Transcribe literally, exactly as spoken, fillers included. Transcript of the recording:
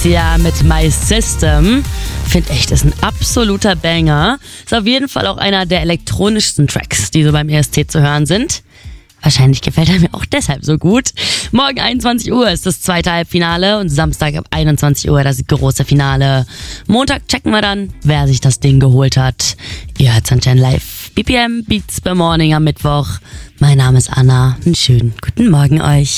Alicia mit My System. Find echt, ist ein absoluter Banger. Ist auf jeden Fall auch einer der elektronischsten Tracks, die so beim E S C zu hören sind. Wahrscheinlich gefällt er mir auch deshalb so gut. Morgen einundzwanzig Uhr ist das zweite Halbfinale und Samstag ab einundzwanzig Uhr das große Finale. Montag checken wir dann, wer sich das Ding geholt hat. Ihr hört Sunshine Live. B P M Beats per Morning am Mittwoch. Mein Name ist Anna. Einen schönen guten Morgen euch.